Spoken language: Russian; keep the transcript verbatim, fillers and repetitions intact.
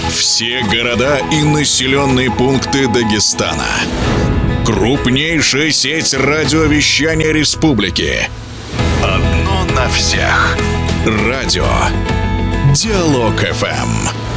Все города и населенные пункты Дагестана. Крупнейшая сеть радиовещания республики. Одно на всех. Радио Диалог эф эм.